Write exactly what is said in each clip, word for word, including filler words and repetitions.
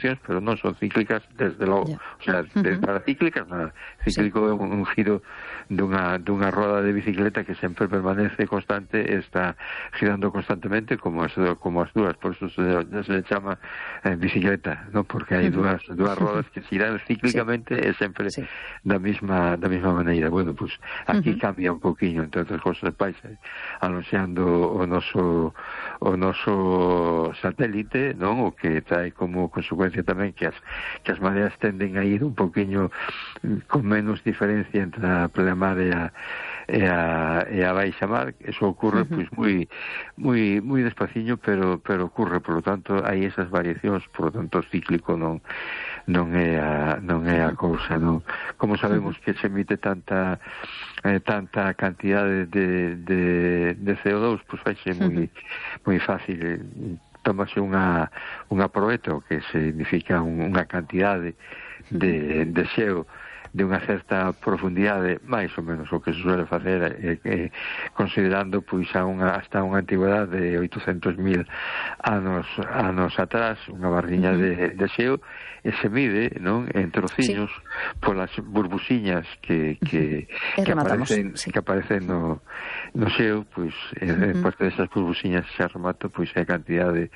evolucións, pero non son cíclicas desde logo. Yeah. O sea, uh-huh. para cíclicas nada. Cíclico é sí. un, un giro dunha, dunha roda de bicicleta que sempre permanece constante e está girando constantemente como as, como as dúas, por eso se, se le chama eh, bicicleta, ¿no? Porque hai uh-huh. dúas, dúas rodas que giran cíclicamente sí. e sempre sí. da mesma da mesma maneira. Bueno, pues aquí uh-huh. cambia un poquinho, entre outras cosas, vais anunciando o noso o noso satélite, non? O que trae como consecuencia tamén que as que as mareas tenden a ir un poquinho con menos diferencia entre a pleamar e a e a, e a baixa mar. Eso ocurre uh-huh. pois moi moi moi despaciño, pero pero ocurre, por lo tanto, hai esas variacións, por lo tanto, cíclico non non é a non é a cousa, non. Como sabemos que se emite tanta eh, tanta cantidade de de de C O dos, pois vai ser moi moi fácil. Tómase unha unha proeto, que significa unha cantidade de de xeo de unha certa profundidade, máis ou menos o que se suele facer eh, eh, considerando pois a unha, hasta unha antigüedade de oitocentos mil anos anos atrás, unha barriña uh-huh. de, de xeo, e se mide, non, en trociños sí. polas burbuxiñas que que, uh-huh. que aparecen sí. que aparecen no no xeo, pois uh-huh. eh, parte desas burbuxiñas xa remato, pois a cantidade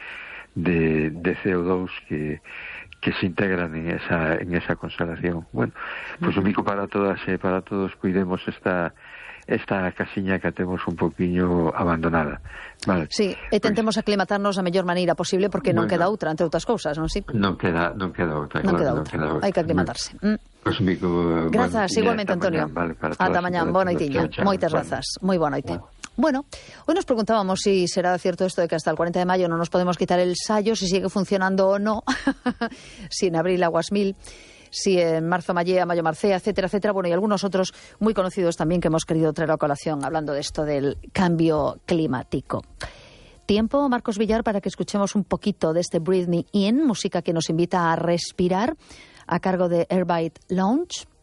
de de C O dos que que se integran en esa en esa constelación. Bueno, pois pues, o mico para todas e para todos, cuidemos esta esta casiña que temos un poquinho abandonada. Vale. Sí, e tentemos pues, aclimatarnos da mellor maneira posible, porque bueno, non queda outra, entre outras cousas, non si? Non queda, non queda outra, non claro, queda non outra. queda outra. Hai que aclimatarse. Bueno, mm. Pues, mico, grazas, bueno, igualmente, Antonio. Vale, ata mañán, boa noitiña. Moitas grazas. Moi boa noite. Bueno. Bueno, hoy nos preguntábamos si será cierto esto de que hasta el cuarenta de mayo no nos podemos quitar el sayo, si sigue funcionando o no, si en abril aguas mil, si en marzo mallea, mayo marcea, etcétera, etcétera. Bueno, y algunos otros muy conocidos también que hemos querido traer a colación hablando de esto del cambio climático. Tiempo, Marcos Villar, para que escuchemos un poquito de este Breathe Me In, música que nos invita a respirar, a cargo de Airbite Lounge.